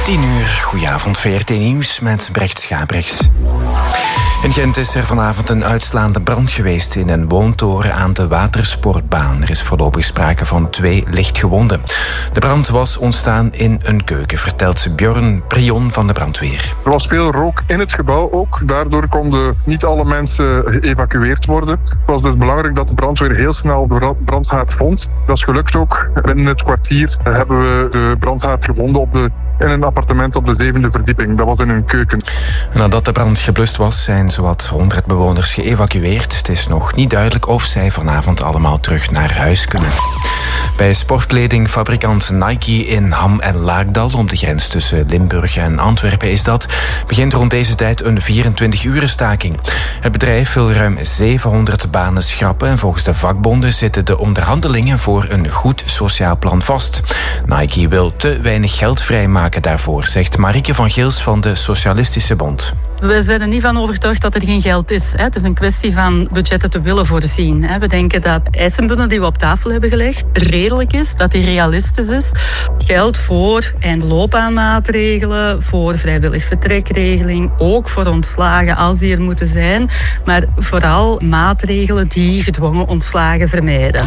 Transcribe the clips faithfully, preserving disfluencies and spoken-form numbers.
tien uur, goedenavond, V R T Nieuws met Brecht Schabrechts. In Gent is er vanavond een uitslaande brand geweest in een woontoren aan de watersportbaan. Er is voorlopig sprake van twee lichtgewonden. De brand was ontstaan in een keuken, vertelt Björn Prion van de brandweer. Er was veel rook in het gebouw ook. Daardoor konden niet alle mensen geëvacueerd worden. Het was dus belangrijk dat de brandweer heel snel de brandhaard vond. Dat is gelukt ook. Binnen het kwartier hebben we de brandhaard gevonden op de in een appartement op de zevende verdieping. Dat was in een keuken. En nadat de brand geblust was, zijn zowat honderd bewoners geëvacueerd. Het is nog niet duidelijk of zij vanavond allemaal terug naar huis kunnen. Bij sportkledingfabrikant Nike in Ham en Laakdal, op de grens tussen Limburg en Antwerpen is dat, begint rond deze tijd een vierentwintig-uren staking. Het bedrijf wil ruim zevenhonderd banen schrappen en volgens de vakbonden zitten de onderhandelingen voor een goed sociaal plan vast. Nike wil te weinig geld vrijmaken daarvoor, zegt Marieke van Geels van de Socialistische Bond. We zijn er niet van overtuigd dat er geen geld is. Het is een kwestie van budgetten te willen voorzien. We denken dat eisenbundel die we op tafel hebben gelegd redelijk is, dat die realistisch is. Geld voor eindloopbaanmaatregelen, voor vrijwillig vertrekregeling, ook voor ontslagen als die er moeten zijn. Maar vooral maatregelen die gedwongen ontslagen vermijden.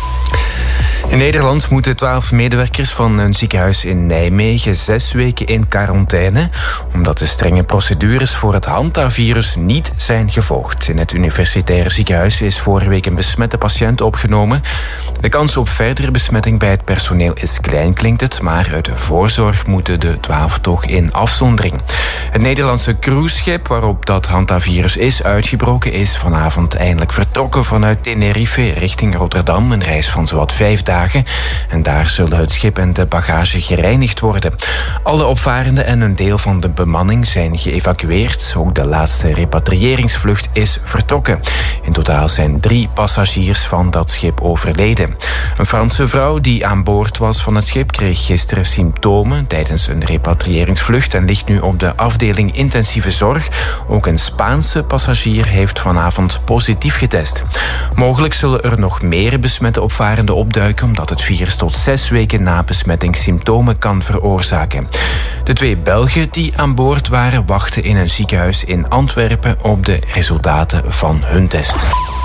In Nederland moeten twaalf medewerkers van een ziekenhuis in Nijmegen zes weken in quarantaine, omdat de strenge procedures voor het Hantavirus niet zijn gevolgd. In het universitaire ziekenhuis is vorige week een besmette patiënt opgenomen. De kans op verdere besmetting bij het personeel is klein, klinkt het, maar uit de voorzorg moeten de twaalf toch in afzondering. Het Nederlandse cruiseschip waarop dat Hantavirus is uitgebroken is vanavond eindelijk vertrokken vanuit Tenerife richting Rotterdam, een reis van zowat vijf dagen. En daar zullen het schip en de bagage gereinigd worden. Alle opvarenden en een deel van de bemanning zijn geëvacueerd. Ook de laatste repatriëringsvlucht is vertrokken. In totaal zijn drie passagiers van dat schip overleden. Een Franse vrouw die aan boord was van het schip kreeg gisteren symptomen tijdens een repatriëringsvlucht en ligt nu op de afdeling intensieve zorg. Ook een Spaanse passagier heeft vanavond positief getest. Mogelijk zullen er nog meer besmette opvarenden opduiken, omdat het virus tot zes weken na besmetting symptomen kan veroorzaken. De twee Belgen die aan boord waren wachten in een ziekenhuis in Antwerpen op de resultaten van hun test.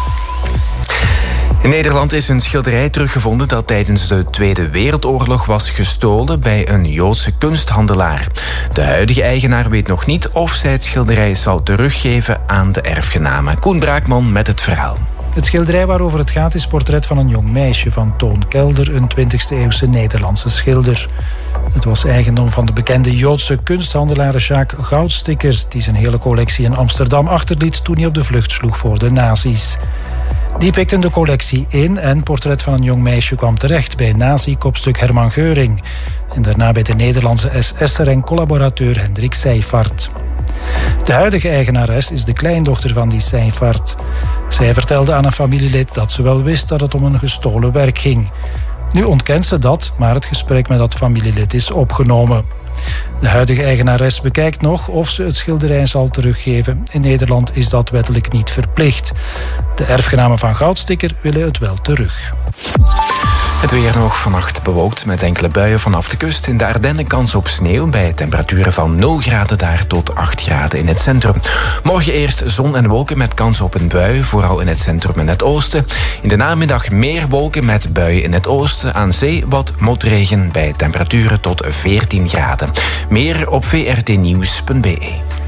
In Nederland is een schilderij teruggevonden dat tijdens de Tweede Wereldoorlog was gestolen bij een Joodse kunsthandelaar. De huidige eigenaar weet nog niet of zij het schilderij zal teruggeven aan de erfgenamen. Koen Braakman met het verhaal. Het schilderij waarover het gaat is portret van een jong meisje van Toon Kelder, een twintigste eeuwse Nederlandse schilder. Het was eigendom van de bekende Joodse kunsthandelaar Jacques Goudsticker, die zijn hele collectie in Amsterdam achterliet toen hij op de vlucht sloeg voor de nazi's. Die pikten de collectie in en portret van een jong meisje kwam terecht bij nazi-kopstuk Herman Geuring en daarna bij de Nederlandse S S'er en collaborateur Hendrik Seyfarth. De huidige eigenares is de kleindochter van die Seyfarth. Zij vertelde aan een familielid dat ze wel wist dat het om een gestolen werk ging. Nu ontkent ze dat, maar het gesprek met dat familielid is opgenomen. De huidige eigenares bekijkt nog of ze het schilderij zal teruggeven. In Nederland is dat wettelijk niet verplicht. De erfgenamen van Goudsticker willen het wel terug. Het weer nog vannacht bewolkt met enkele buien vanaf de kust. In de Ardennen kans op sneeuw bij temperaturen van nul graden daar tot acht graden in het centrum. Morgen eerst zon en wolken met kans op een bui, vooral in het centrum en het oosten. In de namiddag meer wolken met buien in het oosten. Aan zee wat motregen bij temperaturen tot veertien graden. Meer op v r t nieuws punt b e.